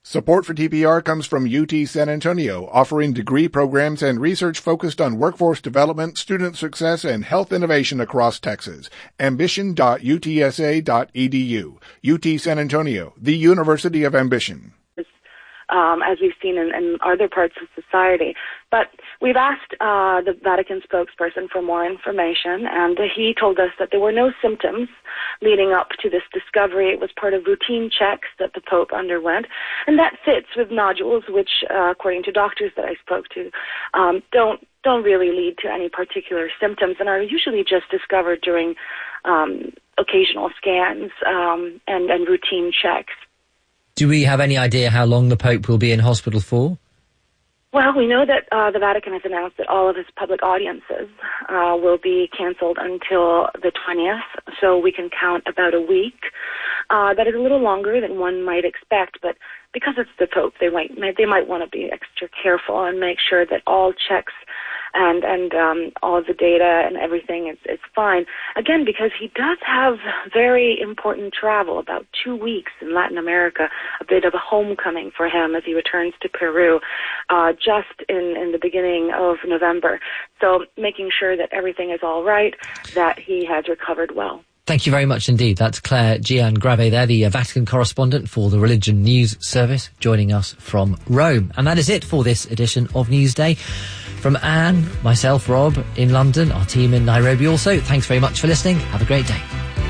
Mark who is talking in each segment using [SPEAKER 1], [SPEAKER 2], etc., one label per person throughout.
[SPEAKER 1] Support for TPR comes from UT San Antonio, offering degree programs and research focused on workforce development, student success, and health innovation across Texas. Ambition.utsa.edu. UT San Antonio, the University of Ambition.
[SPEAKER 2] As we've seen in other parts of society. But we've asked the Vatican spokesperson for more information, and he told us that there were no symptoms leading up to this discovery. It was part of routine checks that the Pope underwent, and that fits with nodules, which, according to doctors that I spoke to, don't really lead to any particular symptoms and are usually just discovered during occasional scans and routine checks.
[SPEAKER 3] Do we have any idea how long the Pope will be in hospital for?
[SPEAKER 2] Well, we know that the Vatican has announced that all of his public audiences will be canceled until the 20th, so we can count about a week. That is a little longer than one might expect, but because it's the Pope, they might want to be extra careful and make sure that all checks and all of the data and everything is fine. Again, because he does have very important travel, about 2 weeks in Latin America, a bit of a homecoming for him as he returns to Peru just in the beginning of November. So making sure that everything is all right, that he has recovered well.
[SPEAKER 3] Thank you very much indeed. That's Claire Giangrave there, the Vatican correspondent for the Religion News Service, joining us from Rome. And that is it for this edition of Newsday. From Anne, myself, Rob, in London, our team in Nairobi also, thanks very much for listening. Have a great day.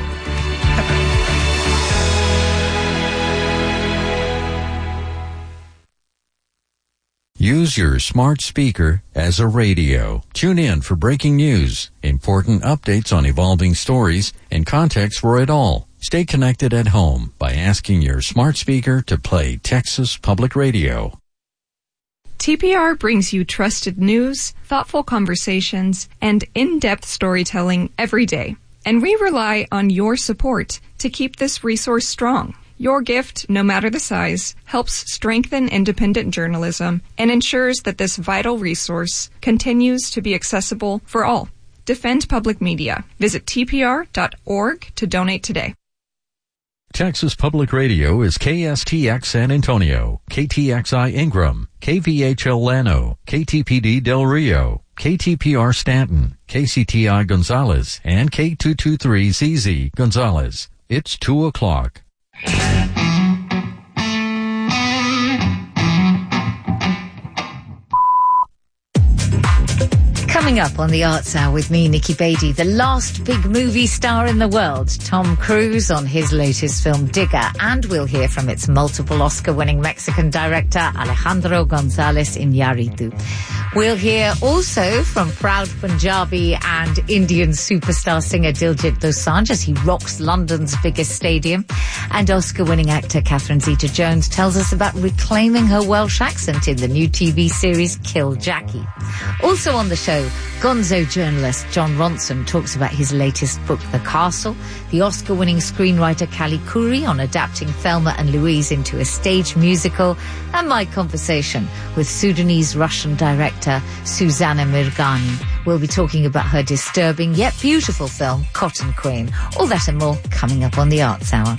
[SPEAKER 4] Use your smart speaker as a radio. Tune in for breaking news, important updates on evolving stories, and context for it all. Stay connected at home by asking your smart speaker to play Texas Public Radio.
[SPEAKER 5] TPR brings you trusted news, thoughtful conversations, and in-depth storytelling every day. And we rely on your support to keep this resource strong. Your gift, no matter the size, helps strengthen independent journalism and ensures that this vital resource continues to be accessible for all. Defend public media. Visit tpr.org to donate today.
[SPEAKER 4] Texas Public Radio is KSTX San Antonio, KTXI Ingram, KVHL Llano, KTPD Del Rio, KTPR Stanton, KCTI Gonzales, and K223ZZ Gonzales. It's 2 o'clock.
[SPEAKER 6] Coming up on the Arts Hour with me, Nikki Beatty, the last big movie star in the world, Tom Cruise, on his latest film Digger, and we'll hear from its multiple Oscar-winning Mexican director Alejandro González Iñárritu. We'll hear also from proud Punjabi and Indian superstar singer Diljit Dosanjh as he rocks London's biggest stadium, and Oscar-winning actor Catherine Zeta-Jones tells us about reclaiming her Welsh accent in the new TV series Kill Jackie. Also on the show, Gonzo journalist John Ronson talks about his latest book, The Castle, the Oscar-winning screenwriter Callie Khouri on adapting Thelma and Louise into a stage musical, and my conversation with Sudanese-Russian director Susanna Mirgani. We'll be talking about her disturbing yet beautiful film, Cotton Queen. All that and more coming up on the Arts Hour.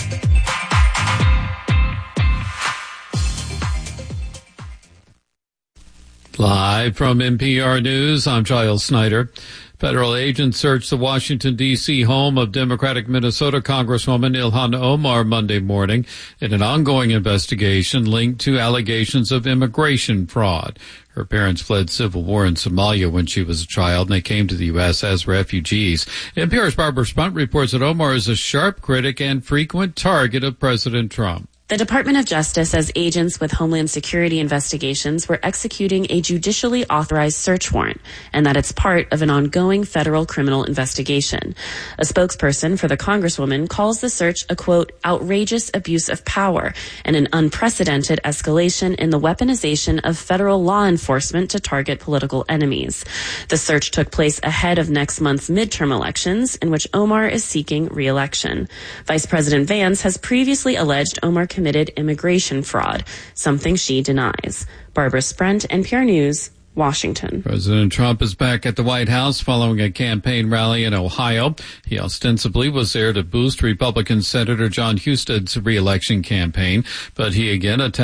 [SPEAKER 7] Live from NPR News, I'm Giles Snyder. Federal agents searched the Washington, D.C. home of Democratic Minnesota Congresswoman Ilhan Omar Monday morning in an ongoing investigation linked to allegations of immigration fraud. Her parents fled civil war in Somalia when she was a child, and they came to the U.S. as refugees. NPR's Barbara Spunt reports that Omar is a sharp critic and frequent target of President Trump.
[SPEAKER 8] The Department of Justice says agents with Homeland Security investigations were executing a judicially authorized search warrant and that it's part of an ongoing federal criminal investigation. A spokesperson for the Congresswoman calls the search a, quote, outrageous abuse of power and an unprecedented escalation in the weaponization of federal law enforcement to target political enemies. The search took place ahead of next month's midterm elections in which Omar is seeking re-election. Vice President Vance has previously alleged Omar committed immigration fraud, something she denies. Barbara Sprent, NPR News, Washington.
[SPEAKER 7] President Trump is back at the White House following a campaign rally in Ohio. He ostensibly was there to boost Republican Senator John Husted's re-election campaign, but he again attacked